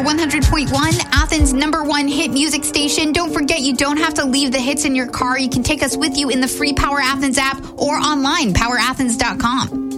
Power 100.1, Athens' #1 hit music station. Don't forget, you don't have to leave the hits in your car. You can take us with you in the free Power Athens app or online, powerathens.com.